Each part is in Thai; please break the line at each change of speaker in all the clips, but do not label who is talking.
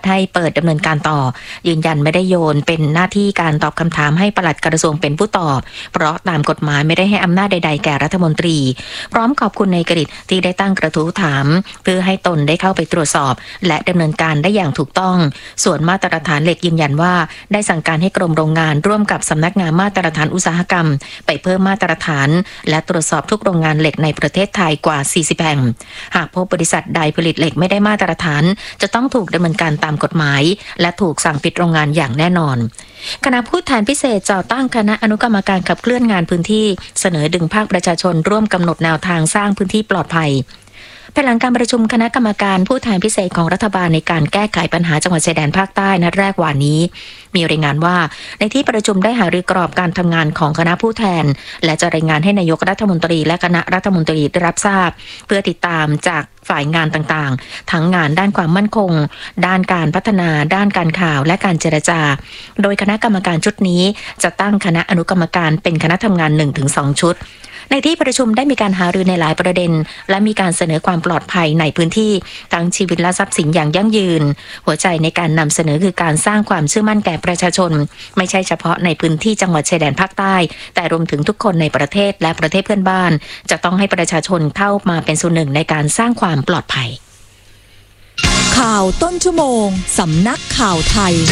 ให้เปิดดำเนินการต่อยืนยันไม่ได้โยนเป็นหน้าที่การตอบคำถามให้ปลัดกระทรวงเป็นผู้ตอบเพราะตามกฎหมายไม่ได้ให้อำนาจใดๆแก่รัฐมนตรีพร้อมขอบคุณนายกฤษที่ได้ตั้งกระทู้ถามเพื่อให้ตนได้เข้าไปตรวจสอบและดำเนินการได้อย่างถูกต้องส่วนมาตรฐานเหล็กยืนยันว่าได้สั่งการให้กรมโรงงานร่วมกับสำนักงานมาตรฐานอุตสาหกรรมไปเพิ่มมาตรฐานและตรวจสอบทุกโรงงานเหล็กในประเทศไทยกว่า40แห่งหากพบบริษัทใดผลิตเหล็กไม่ได้มาตรฐานจะต้องถูกดำเนินการตามกฎหมายและถูกสั่งปิดโรงงานอย่างแน่นอนคณะผู้แทนพิเศษจะตั้งคณะอนุกรรมการขับเคลื่อนงานพื้นที่เสนอดึงภาคประชาชนร่วมกำหนดแนวทางสร้างพื้นที่ปลอดภัยภายหลังการประชุมคณะกรรมการผู้แทนพิเศษของรัฐบาลในการแก้ไขปัญหาจังหวัดชายแดนภาคใต้นัดแรกวันนี้มีรายงานว่าในที่ประชุมได้หารือกรอบการทำงานของคณะผู้แทนและจะรายงานให้นายกรัฐมนตรีและคณะรัฐมนตรีได้รับทราบเพื่อติดตามจากฝ่ายงานต่างๆทั้งงานด้านความมั่นคงด้านการพัฒนาด้านการข่าวและการเจรจาโดยคณะกรรมการชุดนี้จะตั้งคณะอนุกรรมการเป็นคณะทำงาน 1-2 ชุดในที่ประชุมได้มีการหารือในหลายประเด็นและมีการเสนอความปลอดภัยในพื้นที่ทั้งชีวิตและทรัพย์สินอย่างยั่งยืนหัวใจในการนำเสนอคือการสร้างความเชื่อมั่นแก่ประชาชนไม่ใช่เฉพาะในพื้นที่จังหวัดชายแดนภาคใต้แต่รวมถึงทุกคนในประเทศและประเทศเพื่อนบ้านจะต้องให้ประชาชนเข้ามาเป็นส่วนหนึ่งในการสร้างความปลอดภัย
ข่าวต้นชั่วโมงสำนักข่าวไทย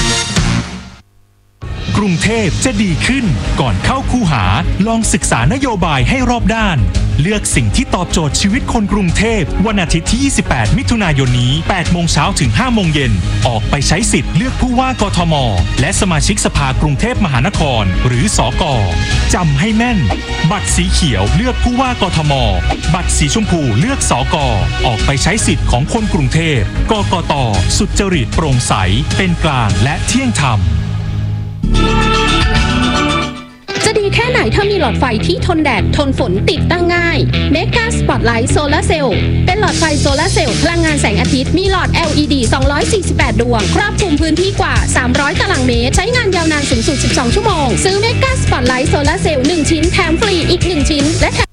กรุงเทพจะดีขึ้นก่อนเข้าคูหาลองศึกษานโยบายให้รอบด้านเลือกสิ่งที่ตอบโจทย์ชีวิตคนกรุงเทพวันอาทิตย์ที่28มิถุนายนนี้8โมงเช้าถึง5โมงเย็นออกไปใช้สิทธิ์เลือกผู้ว่ากทมและสมาชิกสภากรุงเทพมหานครหรือสก.จำให้แม่นบัตรสีเขียวเลือกผู้ว่ากทมบัตรสีชมพูเลือกสก.ออกไปใช้สิทธิ์ของคนกรุงเทพกกต.สุจริตโปร่งใสเป็นกลางและเที่ยงธรรม
จะดีแค่ไหนถ้ามีหลอดไฟที่ทนแดดทนฝนติดตั้งง่าย Mega Spotlight Solar Cell เป็นหลอดไฟโซลาร์เซลล์พลังงานแสงอาทิตย์มีหลอด LED 248 ดวงครอบคลุมพื้นที่กว่า300ตารางเมตรใช้งานยาวนานสูงสุด12ชั่วโมงซื้อ Mega Spotlight Solar Cell 1 ชิ้นแถมฟรีอีก1ชิ้นและ